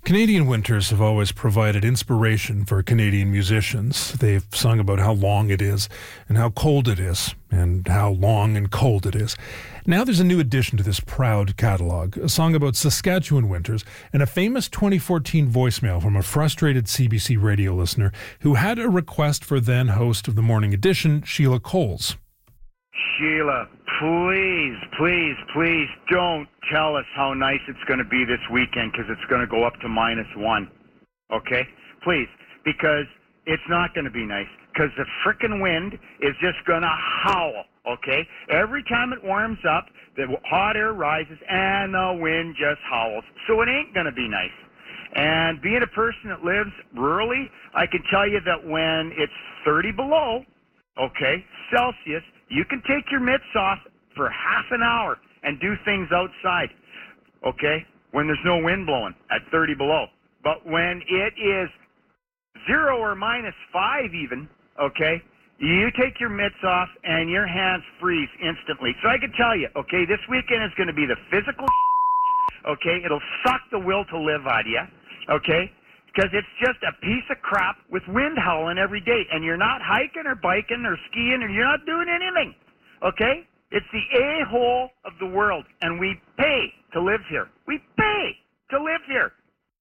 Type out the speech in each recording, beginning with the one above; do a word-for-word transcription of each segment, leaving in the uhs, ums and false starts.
Canadian winters have always provided inspiration for Canadian musicians. They've sung about how long it is and how cold it is and how long and cold it is. Now there's a new addition to this proud catalog, a song about Saskatchewan winters and a famous twenty fourteen voicemail from a frustrated C B C radio listener who had a request for then host of the Morning Edition, Sheila Coles. Sheila, please, please, please don't tell us how nice it's going to be this weekend because it's going to go up to minus one. Okay? Please. Because it's not going to be nice because the frickin' wind is just going to howl. Okay? Every time it warms up, the hot air rises and the wind just howls. So it ain't going to be nice. And being a person that lives rurally, I can tell you that when it's thirty below, okay, Celsius, you can take your mitts off for half an hour and do things outside, okay, when there's no wind blowing at thirty below. But when it is zero or minus five even, okay, you take your mitts off and your hands freeze instantly. So I can tell you, okay, this weekend is going to be the physical okay, it'll suck the will to live out of you, okay, because it's just a piece of crap with wind howling every day, and you're not hiking or biking or skiing, or you're not doing anything, okay? It's the a-hole of the world, and we pay to live here. We pay to live here.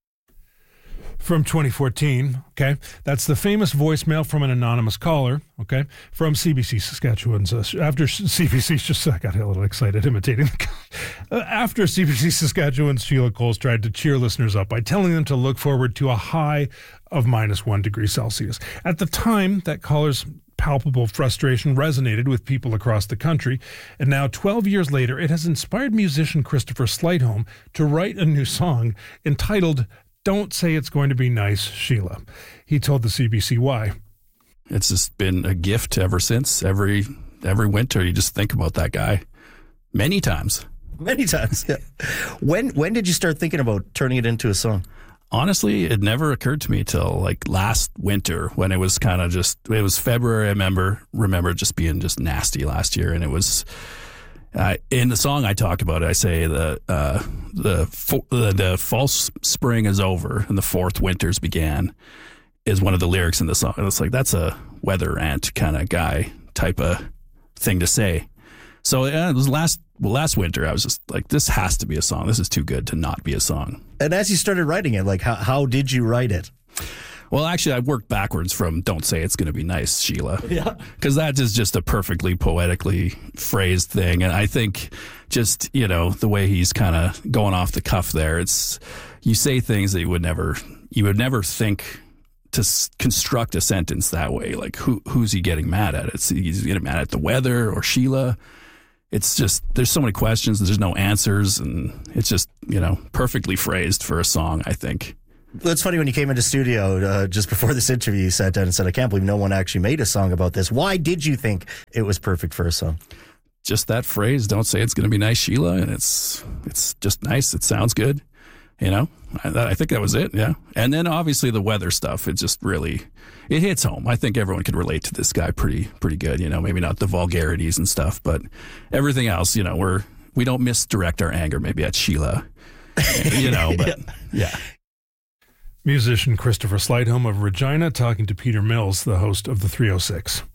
From twenty fourteen, okay? That's the famous voicemail from an anonymous caller, okay? From C B C Saskatchewan's, uh, after C B C, just, I got a little excited imitating the uh, after C B C Saskatchewan's Sheila Coles tried to cheer listeners up by telling them to look forward to a high of minus one degree Celsius. At the time, that caller's palpable frustration resonated with people across the country, and now twelve years later, it has inspired musician Christopher Slightholme to write a new song entitled "Don't Say It's Going to Be Nice, Sheila." He told the C B C why. It's just been a gift ever since. Every every winter, you just think about that guy many times. Many times, yeah. When when did you start thinking about turning it into a song? Honestly, it never occurred to me till like last winter when it was kind of just, it was February. I remember, remember just being just nasty last year. And it was, uh, in the song I talk about it, I say the, uh, the, fo- the, the false spring is over and the fourth winters began is one of the lyrics in the song. And it's like, that's a weather ant kind of guy type of thing to say. So yeah, it was last well, last winter. I was just like, this has to be a song. This is too good to not be a song. And as you started writing it, like how how did you write it? Well, actually, I worked backwards from "Don't Say It's Going to Be Nice, Sheila," yeah, because that is just a perfectly poetically phrased thing. And I think just you know the way he's kind of going off the cuff there. It's you say things that you would never you would never think to s- construct a sentence that way. Like who who's he getting mad at? It's he's getting mad at the weather or Sheila. It's just, there's so many questions, there's no answers, and it's just, you know, perfectly phrased for a song, I think. Well, it's funny when you came into studio uh, just before this interview, you sat down and said, I can't believe no one actually made a song about this. Why did you think it was perfect for a song? Just that phrase, "Don't say it's going to be nice, Sheila," and it's it's just nice, it sounds good, you know? I, I think that was it, yeah. And then obviously the weather stuff, it just really, it hits home. I think everyone can relate to this guy pretty pretty good, you know, maybe not the vulgarities and stuff, but everything else, you know, we're, we don't misdirect our anger maybe at Sheila, you know, but yeah. Musician Christopher Slightholme of Regina talking to Peter Mills, the host of the three oh six.